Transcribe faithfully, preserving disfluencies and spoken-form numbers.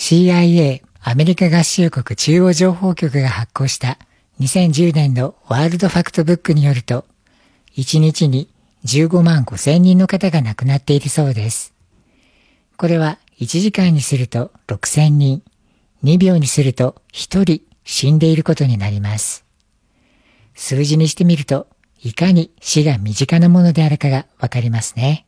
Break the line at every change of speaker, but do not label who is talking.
シーアイエー アメリカ合衆国中央情報局が発行したにせんじゅうねんのワールドファクトブックによると、いちにちにじゅうごまんごせんにんの方が亡くなっているそうです。これはいちじかんにするとろくせんにん、にびょうにするとひとり死んでいることになります。数字にしてみると、いかに死が身近なものであるかがわかりますね。